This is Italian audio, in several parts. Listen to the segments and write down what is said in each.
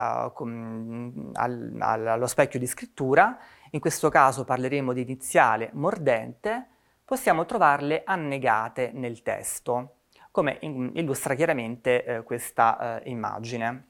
allo specchio di scrittura, in questo caso parleremo di iniziale mordente, possiamo trovarle annegate nel testo, come illustra chiaramente questa immagine.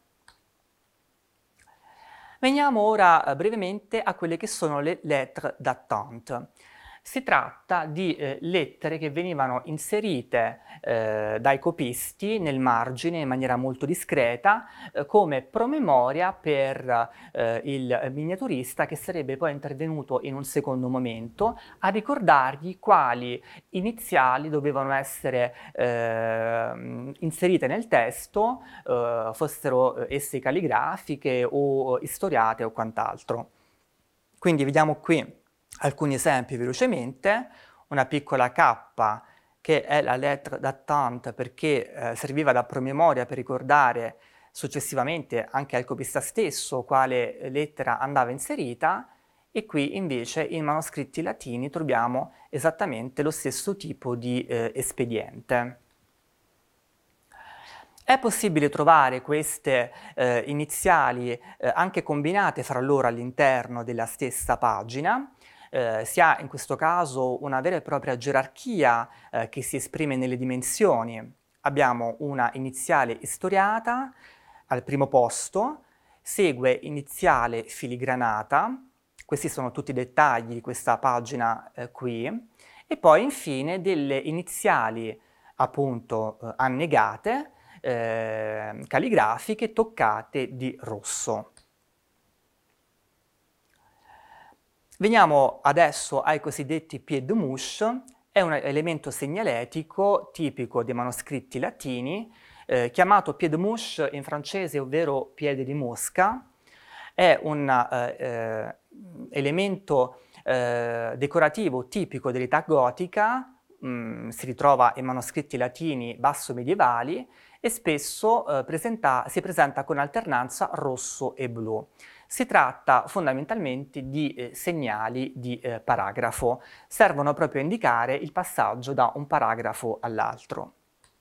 Veniamo ora brevemente a quelle che sono le lettres d'attente. Si tratta di lettere che venivano inserite dai copisti nel margine in maniera molto discreta come promemoria per il miniaturista, che sarebbe poi intervenuto in un secondo momento a ricordargli quali iniziali dovevano essere inserite nel testo, fossero esse calligrafiche o istoriate o quant'altro. Quindi vediamo qui alcuni esempi velocemente. Una piccola K, che è la lettre d'attente perché serviva da promemoria per ricordare successivamente anche al copista stesso quale lettera andava inserita, e qui invece in manoscritti latini troviamo esattamente lo stesso tipo di espediente. È possibile trovare queste iniziali anche combinate fra loro all'interno della stessa pagina. Si ha in questo caso una vera e propria gerarchia che si esprime nelle dimensioni. Abbiamo una iniziale istoriata al primo posto, segue iniziale filigranata, questi sono tutti i dettagli di questa pagina qui, e poi infine delle iniziali appunto annegate, calligrafiche toccate di rosso. Veniamo adesso ai cosiddetti pieds de mouche. È un elemento segnaletico tipico dei manoscritti latini, chiamato pied de mouche in francese, ovvero piede di mosca. È un elemento decorativo tipico dell'età gotica, si ritrova in manoscritti latini basso-medievali e spesso si presenta con alternanza rosso e blu. Si tratta fondamentalmente di segnali di paragrafo, servono proprio a indicare il passaggio da un paragrafo all'altro.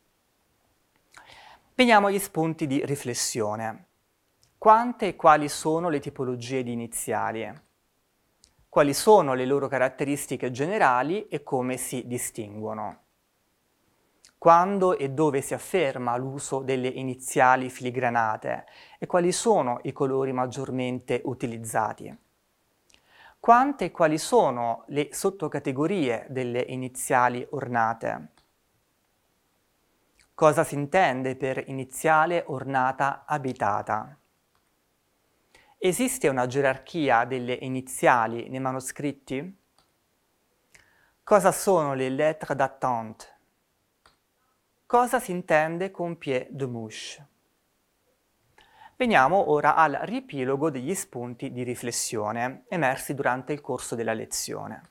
Veniamo agli spunti di riflessione. Quante e quali sono le tipologie di iniziali? Quali sono le loro caratteristiche generali e come si distinguono? Quando e dove si afferma l'uso delle iniziali filigranate e quali sono i colori maggiormente utilizzati? Quante e quali sono le sottocategorie delle iniziali ornate? Cosa si intende per iniziale ornata abitata? Esiste una gerarchia delle iniziali nei manoscritti? Cosa sono le lettres d'attente? Cosa si intende con pied de mouche? Veniamo ora al riepilogo degli spunti di riflessione emersi durante il corso della lezione.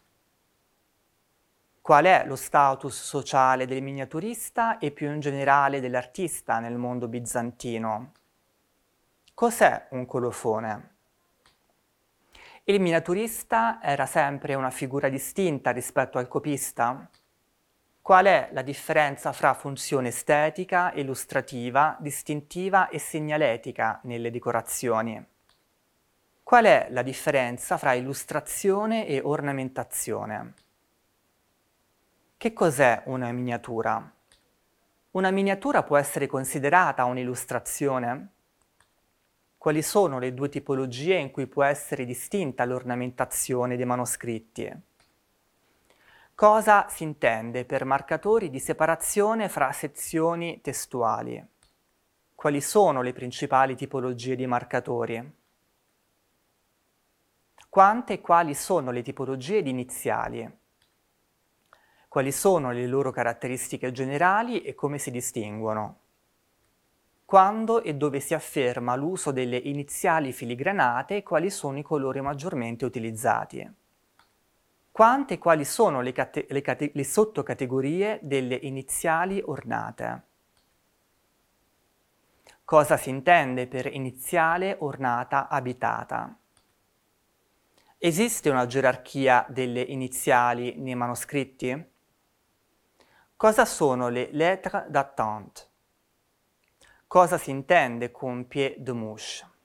Qual è lo status sociale del miniaturista e più in generale dell'artista nel mondo bizantino? Cos'è un colofone? Il miniaturista era sempre una figura distinta rispetto al copista? Qual è la differenza fra funzione estetica, illustrativa, distintiva e segnaletica nelle decorazioni? Qual è la differenza fra illustrazione e ornamentazione? Che cos'è una miniatura? Una miniatura può essere considerata un'illustrazione? Quali sono le due tipologie in cui può essere distinta l'ornamentazione dei manoscritti? Cosa si intende per marcatori di separazione fra sezioni testuali? Quali sono le principali tipologie di marcatori? Quante e quali sono le tipologie di iniziali? Quali sono le loro caratteristiche generali e come si distinguono? Quando e dove si afferma l'uso delle iniziali filigranate e quali sono i colori maggiormente utilizzati? Quante e quali sono le sottocategorie delle iniziali ornate? Cosa si intende per iniziale ornata abitata? Esiste una gerarchia delle iniziali nei manoscritti? Cosa sono le lettres d'attente? Cosa si intende con pied de mouche?